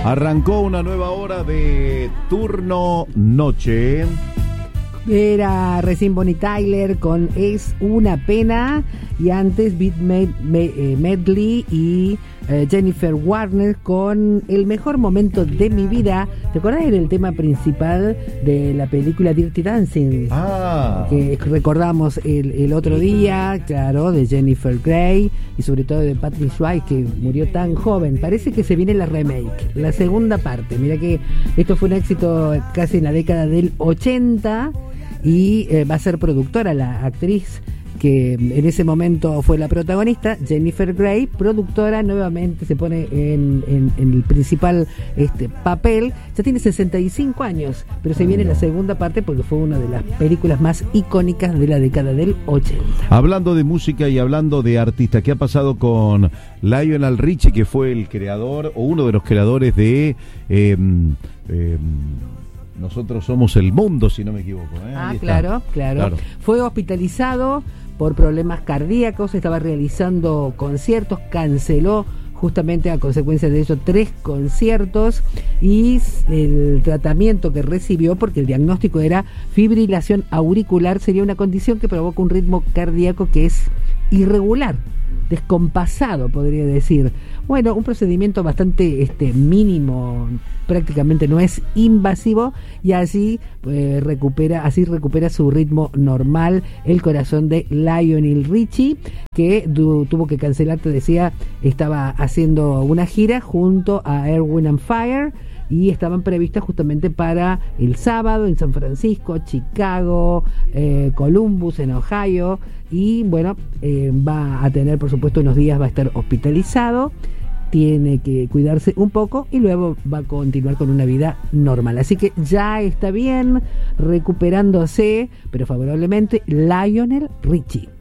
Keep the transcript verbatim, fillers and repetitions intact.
Arrancó una nueva hora de Turno Noche. Era recién Bonnie Tyler con Es una pena, y antes Beat Med, Med, eh, Medley y eh, Jennifer Warner con El mejor momento de mi vida. ¿Te acuerdas? Era el tema principal de la película Dirty Dancing, ah. que recordamos el, el otro día, claro, de Jennifer Grey y sobre todo de Patrick Swayze, que murió tan joven. Parece que se viene la remake, la segunda parte. Mira que esto fue un éxito casi en la década del ochenta. Y eh, va a ser productora la actriz que en ese momento fue la protagonista, Jennifer Grey, productora, nuevamente se pone en, en, en el principal este papel. Ya tiene sesenta y cinco años, pero se viene la segunda parte porque fue una de las películas más icónicas de la década del ochenta. Hablando de música y hablando de artistas, ¿qué ha pasado con Lionel Richie, que fue el creador o uno de los creadores de... Eh, eh, Nosotros somos el mundo, si no me equivoco, ¿eh? Ah, claro, claro, claro. Fue hospitalizado por problemas cardíacos, estaba realizando conciertos, canceló justamente a consecuencia de eso tres conciertos, y el tratamiento que recibió, porque el diagnóstico era fibrilación auricular, sería una condición que provoca un ritmo cardíaco que es irregular, descompasado, podría decir. Bueno, un procedimiento bastante este mínimo, prácticamente no es invasivo, y así eh, recupera así recupera su ritmo normal el corazón de Lionel Richie, que du- tuvo que cancelar, te decía, estaba haciendo una gira junto a Earth, Wind and Fire, y estaban previstas justamente para el sábado en San Francisco, Chicago, eh, Columbus en Ohio, y bueno, eh, va a tener, por supuesto, unos días, va a estar hospitalizado, tiene que cuidarse un poco y luego va a continuar con una vida normal. Así que ya está bien, recuperándose, pero favorablemente, Lionel Richie.